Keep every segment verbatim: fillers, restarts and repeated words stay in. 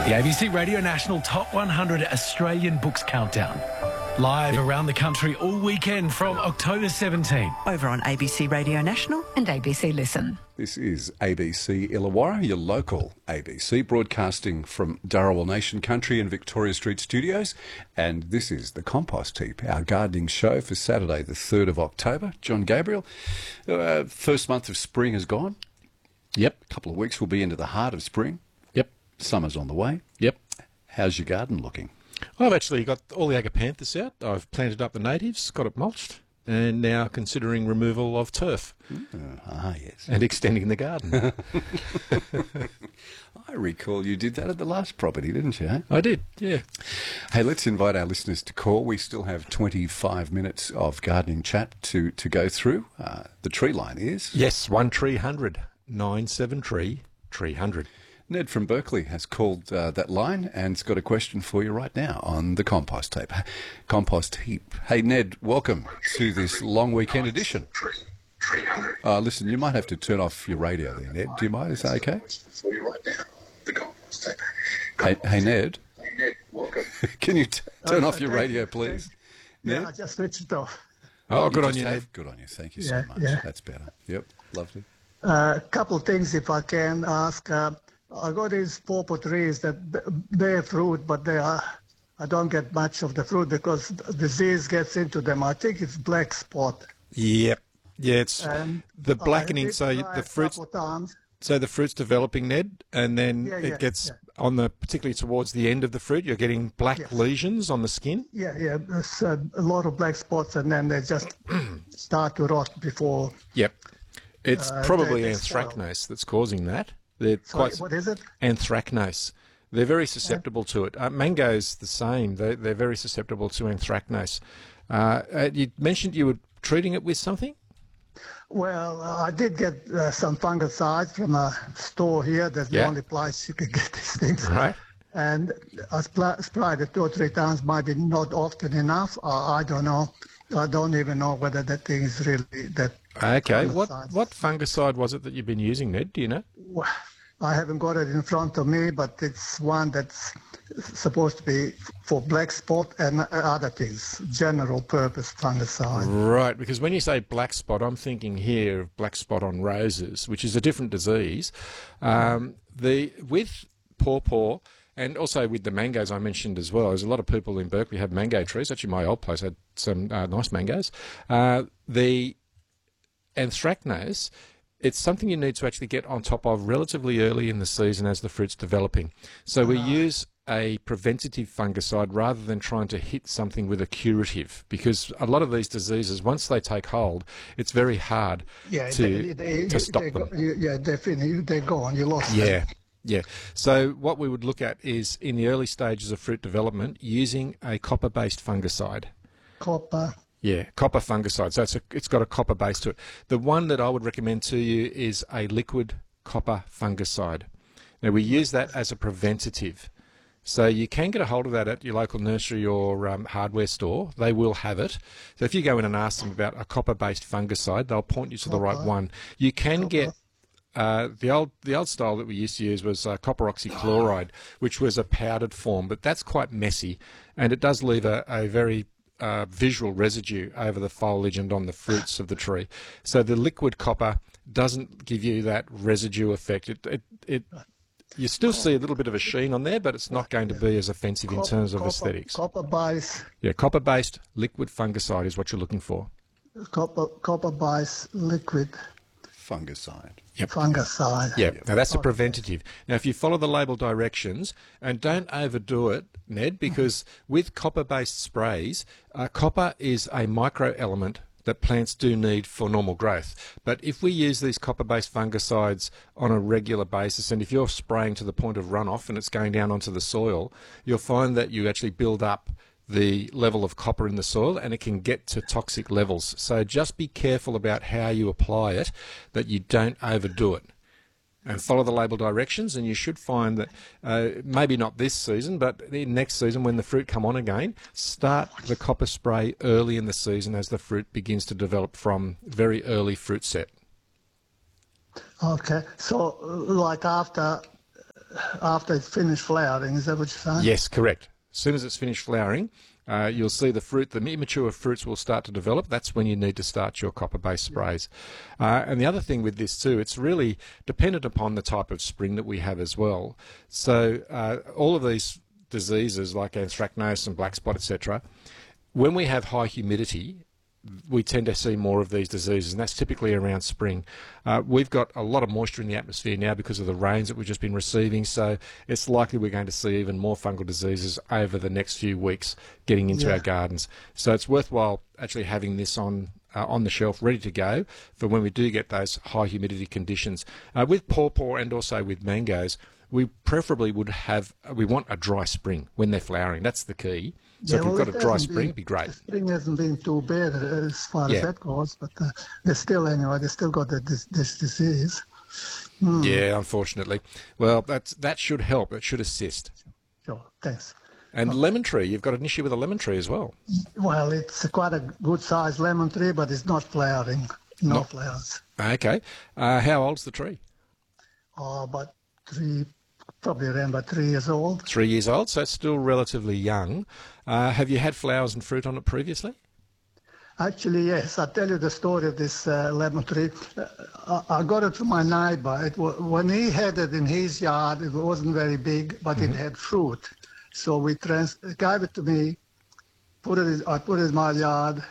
The A B C Radio National Top one hundred Australian Books Countdown. Live around the country all weekend from October seventeenth. Over on A B C Radio National and A B C Listen. This is A B C Illawarra, your local A B C, broadcasting from Dharawal Nation Country and Victoria Street Studios. And this is The Compost Heap, our gardening show for Saturday the third of October. John Gabriel, uh, first month of spring has gone. Yep. A couple of weeks we'll be into the heart of spring. Yep. Summer's on the way. Yep. How's your garden looking? I've actually got all the agapanthus out. I've planted up the natives, got it mulched, and now considering removal of turf. Uh, ah, yes. And extending the garden. I recall you did that at the last property, didn't you? Eh? I did, yeah. Hey, let's invite our listeners to call. We still have twenty-five minutes of gardening chat to, to go through. Uh, the tree line is... Yes, one tree hundred, nine seven tree, tree hundred. Ned from Berkeley has called uh, that line and's got a question for you right now on the compost tape, compost heap. Hey, Ned, welcome to this long weekend edition. Uh, listen, you might have to turn off your radio there, Ned. Do you mind? Is that okay? Hey, hey Ned. Hey, Ned, welcome. Can you t- turn off your radio, please? Yeah, Ned? I just switched it off. Oh, you good on just you, have- Ned. Good on you. Thank you Yeah, so much. yeah. That's better. Yep, lovely. A uh, couple of things, if I can ask. Uh, I got these pawpaw trees that b- bear fruit, but they are. I don't get much of the fruit because the disease gets into them. I think it's black spot. Yep. Yeah, it's And the I blackening, did so try the a fruit's... couple of times. So the fruit's developing, Ned, and then Yeah, it yeah, gets yeah. on the, particularly towards the end of the fruit, you're getting black Yes. lesions on the skin. Yeah, yeah. There's uh, a lot of black spots, and then they just start to rot before. Yep. It's Uh, probably they- they spoil. anthracnose that's causing that. They're Sorry, quite what is it? anthracnose. They're very susceptible to it. Uh, mango's the same. They, they're very susceptible to anthracnose. Uh, uh, you mentioned you were treating it with something? Well, uh, I did get uh, some fungicides from a store here. That's Yeah. the only place you can get these things. Right. And I spl- sprayed it two or three times, maybe not often enough. Uh, I don't know. I don't even know whether that thing is really that. Okay. What, fungicide. what fungicide was it that you've been using, Ned? Do you know? Well, I haven't got it in front of me, but it's one that's supposed to be for black spot and other things, general purpose fungicide. Right, because when you say black spot, I'm thinking here of black spot on roses, which is a different disease. Um, the with pawpaw and also with the mangoes I mentioned as well, there's a lot of people in Berkeley have mango trees. Actually, my old place had some uh, nice mangoes. Uh, the anthracnose, it's something you need to actually get on top of relatively early in the season as the fruit's developing. So we use a preventative fungicide rather than trying to hit something with a curative, because a lot of these diseases, once they take hold, it's very hard Yeah, to, they, they, to stop they them. Go, yeah, definitely, they're gone. You lost them. Yeah, yeah. So what we would look at is in the early stages of fruit development using a copper-based fungicide. Copper. Yeah, copper fungicide. So it's, a, it's got a copper base to it. The one that I would recommend to you is a liquid copper fungicide. Now, we use that as a preventative. So you can get a hold of that at your local nursery or um, hardware store. They will have it. So if you go in and ask them about a copper-based fungicide, they'll point you to the right Copper. one. You can Copper. get... Uh, the old the old style that we used to use was uh, copper oxychloride, which was a powdered form, but that's quite messy, and it does leave a, a very uh, visual residue over the foliage and on the fruits of the tree. So the liquid copper doesn't give you that residue effect. It it, it you still see a little bit of a sheen on there, but it's not going to be as offensive in terms of copper, aesthetics. Copper base, Yeah, copper-based liquid fungicide is what you're looking for. copper, copper base liquid Fungicide. Yep. fungicide. Yeah, now that's a preventative. Now, if you follow the label directions, and don't overdo it, Ned, because with copper-based sprays, uh, copper is a micro-element that plants do need for normal growth. But if we use these copper-based fungicides on a regular basis, and if you're spraying to the point of runoff and it's going down onto the soil, you'll find that you actually build up the level of copper in the soil, and it can get to toxic levels. So just be careful about how you apply it, that you don't overdo it. And follow the label directions, and you should find that uh, maybe not this season, but the next season when the fruit come on again, start the copper spray early in the season as the fruit begins to develop from very early fruit set. Okay, so uh, like after after it's finished flowering. Is that what you're saying? Yes, correct. As soon as it's finished flowering, uh, you'll see the fruit, the immature fruits will start to develop. That's when you need to start your copper-based sprays. Uh, and the other thing with this too, it's really dependent upon the type of spring that we have as well. So uh, all of these diseases like anthracnose and black spot, et cetera, when we have high humidity, we tend to see more of these diseases, and that's typically around spring. Uh, we've got a lot of moisture in the atmosphere now because of the rains that we've just been receiving, so it's likely we're going to see even more fungal diseases over the next few weeks getting into Yeah. our gardens. So it's worthwhile actually having this on uh, on the shelf ready to go for when we do get those high humidity conditions. Uh, with pawpaw and also with mangoes, we preferably would have, we want a dry spring when they're flowering. That's the key. So Yeah, if we've well, got it a dry hasn't spring, been- it'd be great. The spring hasn't been too bad uh, as far Yeah. as that goes, but uh, they still, anyway, they still got the, this, this disease. Yeah, unfortunately. Well, that's, that should help. It should assist. Sure, thanks. And lemon tree, you've got an issue with a lemon tree as well. Well, it's quite a good-sized lemon tree, but it's not flowering. No Not- flowers. Okay. Uh, how old's the tree? Oh, about three, probably around about three years old. Three years old, so it's still relatively young. Uh, have you had flowers and fruit on it previously? Actually, yes. I'll tell you the story of this uh, lemon tree. Uh, I, I got it from my neighbor. It wa- when he had it in his yard, it wasn't very big, but it had fruit. So we trans- gave it to me, put it in, I put it in my yard,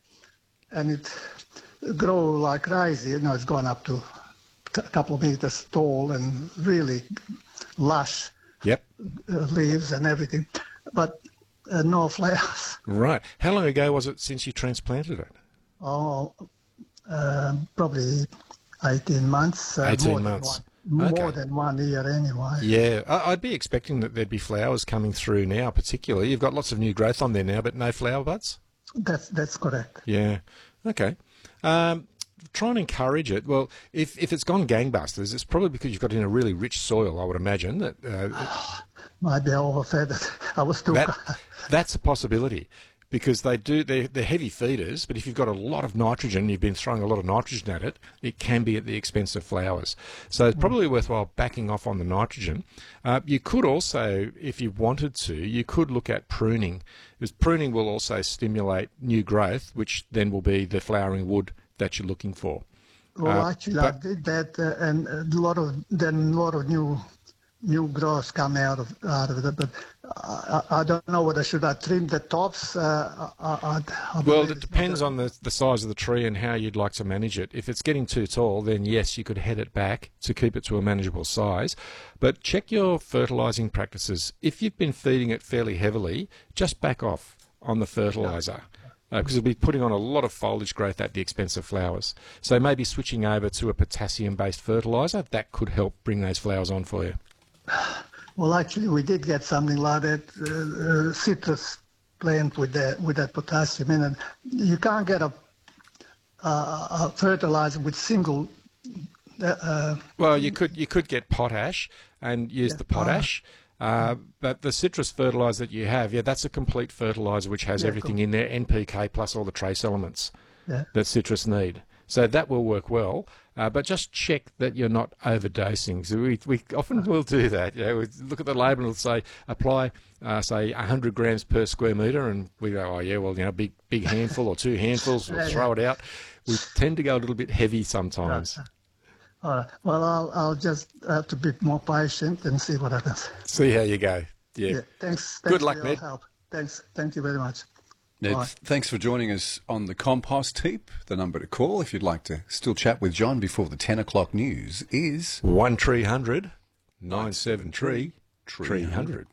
and it grew like crazy. You know, it's gone up to a couple of meters tall and really lush Yep. uh, leaves and everything, but uh, no flowers. Right. How long ago was it since you transplanted it? Oh, uh, probably eighteen months. Uh, eighteen more months. Than one, Okay. More than one year anyway. Yeah, I- I'd be expecting that there'd be flowers coming through now, particularly. You've got lots of new growth on there now, but no flower buds? That's, that's correct. Yeah. Okay. Um, try and encourage it. Well, if, if it's gone gangbusters, it's probably because you've got it in a really rich soil, I would imagine. That uh, Might be overfed it. I was too... that that's a possibility. Because they do, they're, they're heavy feeders, but if you've got a lot of nitrogen, you've been throwing a lot of nitrogen at it, it can be at the expense of flowers. So it's probably worthwhile backing off on the nitrogen. Uh, you could also, if you wanted to, you could look at pruning, because pruning will also stimulate new growth, which then will be the flowering wood that you're looking for. Well, Uh, actually, but- I did that, uh, and a lot of then a lot of new new growth come out of out of it. But I, I I don't know whether should I trim the tops. Uh, I, I, I Well, believe it it's depends not on the, the size of the tree and how you'd like to manage it. If it's getting too tall, then yes, you could head it back to keep it to a manageable size. But check your fertilising practices. If you've been feeding it fairly heavily, just back off on the fertiliser. Because it'll be putting on a lot of foliage growth at the expense of flowers. So maybe switching over to a potassium-based fertiliser, that could help bring those flowers on for you. Well, actually, we did get something like that, uh, uh, citrus plant with that with that potassium in it. You can't get a, a, a fertilizer with single. Uh, Well, you could you could get potash and use the potash, uh, but the citrus fertiliser that you have, yeah, that's a complete fertiliser which has Yeah, everything cool. in there, N P K plus all the trace elements yeah. that citrus need. So that will work well, uh, but just check that you're not overdosing. So we, we often will do that. You know, we look at the label and it'll say apply, uh, say, one hundred grams per square metre, and we go, oh yeah, well, you know, big big handful or two handfuls, we'll throw it out. We tend to go a little bit heavy sometimes. All right. Well, I'll I'll just have to be more patient and see what happens. See how you go. Yeah. Yeah. Thanks. thanks Good luck, for your Ned. help. Thanks. Thank you very much. Ned, Bye. thanks for joining us on the Compost Heap. The number to call if you'd like to still chat with John before the ten o'clock news is One tree hundred nine seven tree three hundred.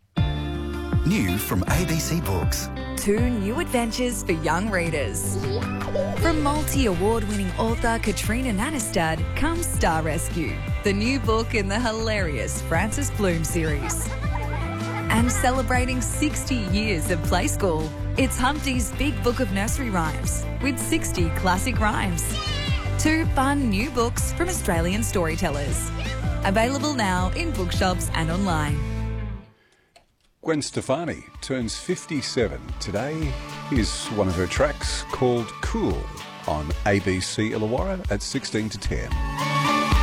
New from A B C Books. Two new adventures for young readers. From multi-award-winning author Katrina Nanestad comes Star Rescue, the new book in the hilarious Frances Bloom series. And celebrating sixty years of Play School, it's Humpty's Big Book of Nursery Rhymes with sixty classic rhymes. Two fun new books from Australian storytellers. Available now in bookshops and online. Gwen Stefani turns fifty-seven today. Here's one of her tracks called Cool on A B C Illawarra at sixteen to ten.